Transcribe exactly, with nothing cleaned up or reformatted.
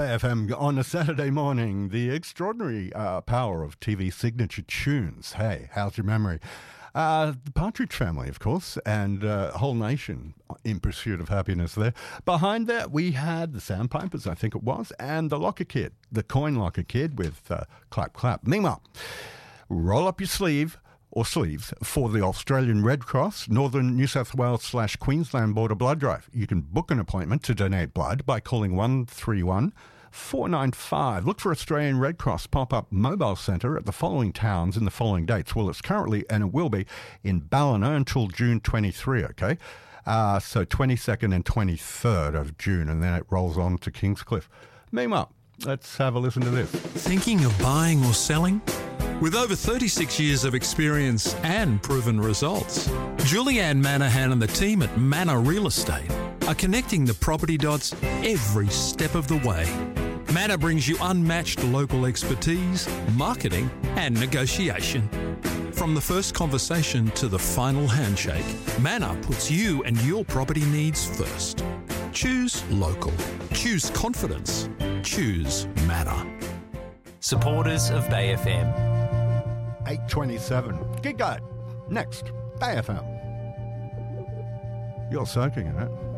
Bay F M on a Saturday morning. The extraordinary uh, power of T V signature tunes. Hey, how's your memory? Uh, the Partridge Family, of course, and uh, whole nation in pursuit of happiness there. Behind that, we had the Sandpipers, I think it was, and the Locker Kid, the Coin Locker Kid with uh, Clap Clap. Meanwhile, roll up your sleeve or sleeves for the Australian Red Cross Northern New South Wales slash Queensland Border Blood Drive. You can book an appointment to donate blood by calling one three one, four nine five. Look for Australian Red Cross pop-up mobile centre at the following towns in the following dates. Well, it's currently, and it will be, in Ballina until June twenty-third, okay? Uh, so twenty-second and twenty-third of June, and then it rolls on to Kingscliff. Meanwhile, let's have a listen to this. Thinking of buying or selling? With over thirty-six years of experience and proven results, Julianne Manahan and the team at Manor Real Estate are connecting the property dots every step of the way. Manor brings you unmatched local expertise, marketing and negotiation. From the first conversation to the final handshake, Manor puts you and your property needs first. Choose local. Choose confidence. Choose Manor. Supporters of Bay F M. eight twenty-seven. Gig Guide. Next. Bay F M. You're soaking in it.